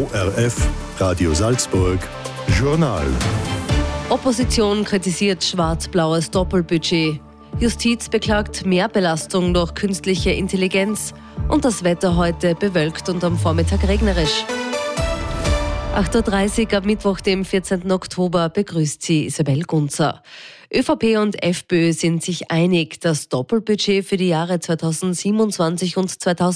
ORF, Radio Salzburg, Journal. Opposition kritisiert schwarz-blaues Doppelbudget. Justiz beklagt Mehrbelastung durch künstliche Intelligenz. Und das Wetter heute bewölkt und am Vormittag regnerisch. 8.30 Uhr am Mittwoch, dem 14. Oktober, begrüßt sie Isabel Gunzer. ÖVP und FPÖ sind sich einig, das Doppelbudget für die Jahre 2027 und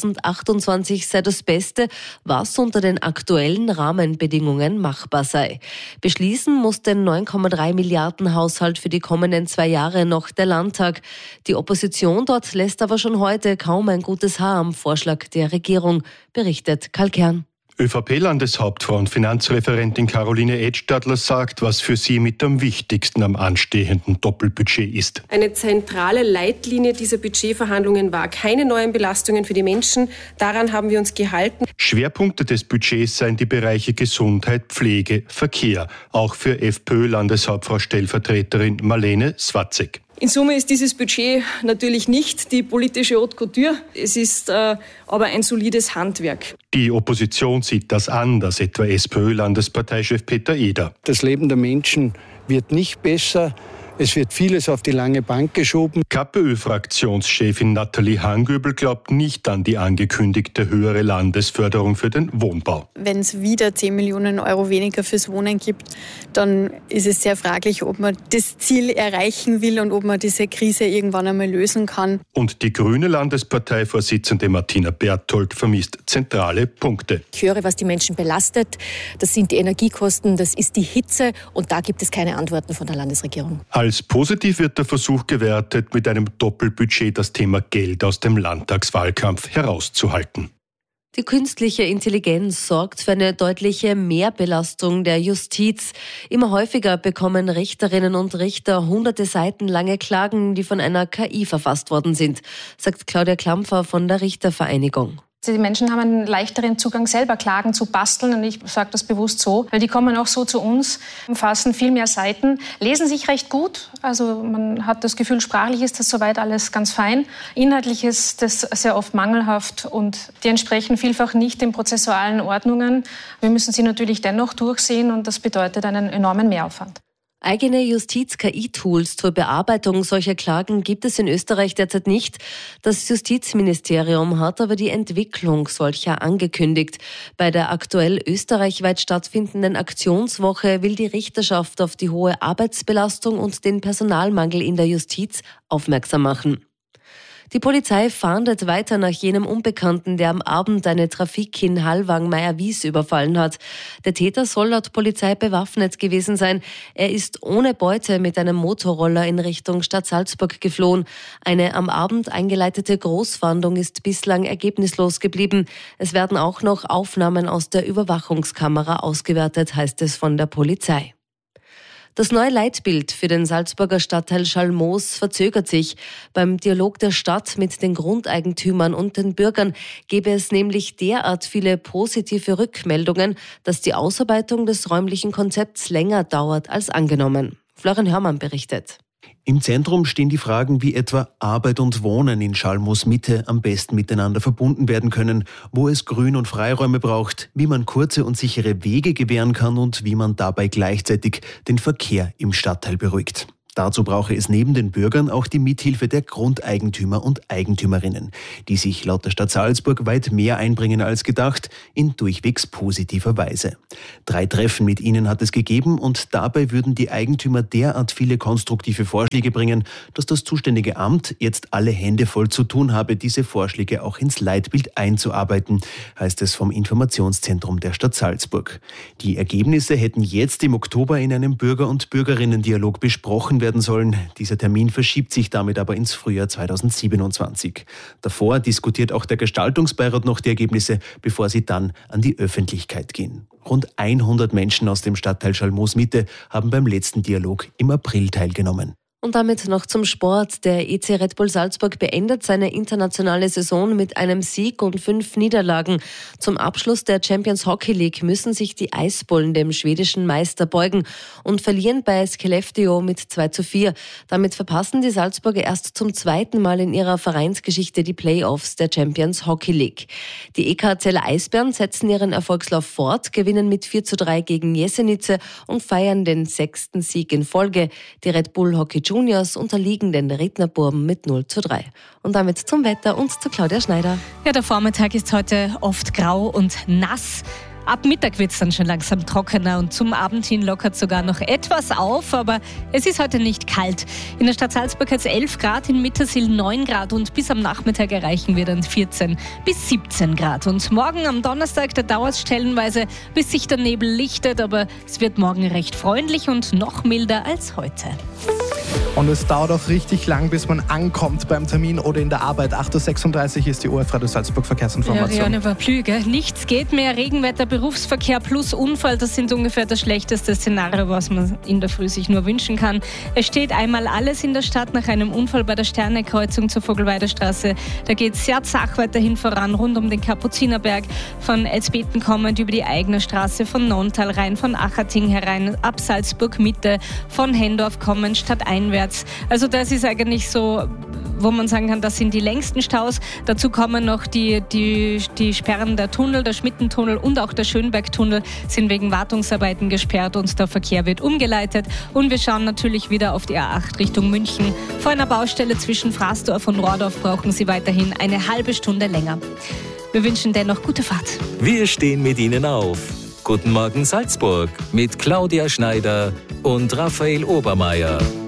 2028 sei das Beste, was unter den aktuellen Rahmenbedingungen machbar sei. Beschließen muss den 9,3 Milliarden Haushalt für die kommenden 2 Jahre noch der Landtag. Die Opposition dort lässt aber schon heute kaum ein gutes Haar am Vorschlag der Regierung, berichtet Karl Kern. ÖVP-Landeshauptfrau und Finanzreferentin Caroline Edstadler sagt, was für sie mit am wichtigsten am anstehenden Doppelbudget ist. Eine zentrale Leitlinie dieser Budgetverhandlungen war keine neuen Belastungen für die Menschen. Daran haben wir uns gehalten. Schwerpunkte des Budgets seien die Bereiche Gesundheit, Pflege, Verkehr. Auch für FPÖ-Landeshauptfrau Stellvertreterin Marlene Swatzek. In Summe ist dieses Budget natürlich nicht die politische Haute Couture. Es ist aber ein solides Handwerk. Die Opposition sieht das anders, etwa SPÖ-Landesparteichef Peter Eder. Das Leben der Menschen wird nicht besser. Es wird vieles auf die lange Bank geschoben. KPÖ-Fraktionschefin Nathalie Hangöbel glaubt nicht an die angekündigte höhere Landesförderung für den Wohnbau. Wenn es wieder 10 Millionen Euro weniger fürs Wohnen gibt, dann ist es sehr fraglich, ob man das Ziel erreichen will und ob man diese Krise irgendwann einmal lösen kann. Und die grüne Landesparteivorsitzende Martina Berthold vermisst zentrale Punkte. Ich höre, was die Menschen belastet. Das sind die Energiekosten, das ist die Hitze und da gibt es keine Antworten von der Landesregierung. Als positiv wird der Versuch gewertet, mit einem Doppelbudget das Thema Geld aus dem Landtagswahlkampf herauszuhalten. Die künstliche Intelligenz sorgt für eine deutliche Mehrbelastung der Justiz. Immer häufiger bekommen Richterinnen und Richter hunderte Seiten lange Klagen, die von einer KI verfasst worden sind, sagt Claudia Klampfer von der Richtervereinigung. Die Menschen haben einen leichteren Zugang, selber Klagen zu basteln. Und ich sage das bewusst so, weil die kommen auch so zu uns, umfassen viel mehr Seiten, lesen sich recht gut. Also man hat das Gefühl, sprachlich ist das soweit alles ganz fein. Inhaltlich ist das sehr oft mangelhaft und die entsprechen vielfach nicht den prozessualen Ordnungen. Wir müssen sie natürlich dennoch durchsehen und das bedeutet einen enormen Mehraufwand. Eigene Justiz-KI-Tools zur Bearbeitung solcher Klagen gibt es in Österreich derzeit nicht. Das Justizministerium hat aber die Entwicklung solcher angekündigt. Bei der aktuell österreichweit stattfindenden Aktionswoche will die Richterschaft auf die hohe Arbeitsbelastung und den Personalmangel in der Justiz aufmerksam machen. Die Polizei fahndet weiter nach jenem Unbekannten, der am Abend eine Trafik in Hallwang-Meierwies überfallen hat. Der Täter soll laut Polizei bewaffnet gewesen sein. Er ist ohne Beute mit einem Motorroller in Richtung Stadt Salzburg geflohen. Eine am Abend eingeleitete Großfahndung ist bislang ergebnislos geblieben. Es werden auch noch Aufnahmen aus der Überwachungskamera ausgewertet, heißt es von der Polizei. Das neue Leitbild für den Salzburger Stadtteil Schalmoos verzögert sich. Beim Dialog der Stadt mit den Grundeigentümern und den Bürgern gäbe es nämlich derart viele positive Rückmeldungen, dass die Ausarbeitung des räumlichen Konzepts länger dauert als angenommen. Florian Hörmann berichtet. Im Zentrum stehen die Fragen, wie etwa Arbeit und Wohnen in Schalmoos Mitte am besten miteinander verbunden werden können, wo es Grün- und Freiräume braucht, wie man kurze und sichere Wege gewähren kann und wie man dabei gleichzeitig den Verkehr im Stadtteil beruhigt. Dazu brauche es neben den Bürgern auch die Mithilfe der Grundeigentümer und Eigentümerinnen, die sich laut der Stadt Salzburg weit mehr einbringen als gedacht, in durchwegs positiver Weise. 3 Treffen mit ihnen hat es gegeben und dabei würden die Eigentümer derart viele konstruktive Vorschläge bringen, dass das zuständige Amt jetzt alle Hände voll zu tun habe, diese Vorschläge auch ins Leitbild einzuarbeiten, heißt es vom Informationszentrum der Stadt Salzburg. Die Ergebnisse hätten jetzt im Oktober in einem Bürger- und Bürgerinnen-Dialog besprochen werden sollen. Dieser Termin verschiebt sich damit aber ins Frühjahr 2027. Davor diskutiert auch der Gestaltungsbeirat noch die Ergebnisse, bevor sie dann an die Öffentlichkeit gehen. Rund 100 Menschen aus dem Stadtteil Schalmoos Mitte haben beim letzten Dialog im April teilgenommen. Und damit noch zum Sport. Der EC Red Bull Salzburg beendet seine internationale Saison mit einem Sieg und 5 Niederlagen. Zum Abschluss der Champions Hockey League müssen sich die Eisbullen dem schwedischen Meister beugen und verlieren bei Skellefteå mit 2:4. Damit verpassen die Salzburger erst zum 2. Mal in ihrer Vereinsgeschichte die Playoffs der Champions Hockey League. Die EKHZler Eisbären setzen ihren Erfolgslauf fort, gewinnen mit 4:3 gegen Jesenice und feiern den 6. Sieg in Folge. Die Red Bull Hockey Juniors unterliegen den Rednerburben mit 0:3. Und damit zum Wetter und zu Claudia Schneider. Ja, der Vormittag ist heute oft grau und nass. Ab Mittag wird es dann schon langsam trockener und zum Abend hin lockert sogar noch etwas auf, aber es ist heute nicht kalt. In der Stadt Salzburg hat es 11 Grad, in Mittersill 9 Grad und bis am Nachmittag erreichen wir dann 14 bis 17 Grad. Und morgen am Donnerstag, da dauert es stellenweise, bis sich der Nebel lichtet, aber es wird morgen recht freundlich und noch milder als heute. Und es dauert auch richtig lang, bis man ankommt beim Termin oder in der Arbeit. 8:36 Uhr ist die ORF Radio Salzburg Verkehrsinformation. Ja, Rione war Plüge. Nichts geht mehr. Regenwetter, Berufsverkehr plus Unfall, das sind ungefähr das schlechteste Szenario, was man in der Früh sich nur wünschen kann. Es steht einmal alles in der Stadt nach einem Unfall bei der Sternekreuzung zur Vogelweiderstraße. Da geht es sehr zach weiterhin voran, rund um den Kapuzinerberg, von Elsbeten kommend über die Eigner Straße, von Nontal rein, von Achating herein, ab Salzburg Mitte, von Hendorf kommend, stadteinwärts. Also das ist eigentlich so, wo man sagen kann, das sind die längsten Staus. Dazu kommen noch die Sperren der Tunnel, der Schmittentunnel und auch der Schönbergtunnel sind wegen Wartungsarbeiten gesperrt und der Verkehr wird umgeleitet. Und wir schauen natürlich wieder auf die A8 Richtung München. Vor einer Baustelle zwischen Fraßdorf und Rohrdorf brauchen Sie weiterhin eine halbe Stunde länger. Wir wünschen dennoch gute Fahrt. Wir stehen mit Ihnen auf. Guten Morgen Salzburg mit Claudia Schneider und Raphael Obermeier.